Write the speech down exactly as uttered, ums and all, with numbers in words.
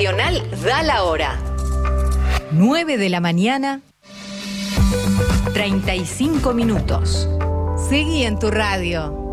Nacional da la hora. nueve de la mañana, treinta y cinco minutos. Seguí en tu radio.